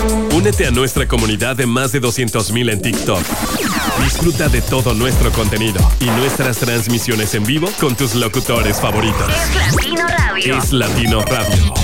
Únete a nuestra comunidad de más de 200,000 en TikTok. Disfruta de todo nuestro contenido y nuestras transmisiones en vivo con tus locutores favoritos. Es Latino Radio. Es Latino Radio.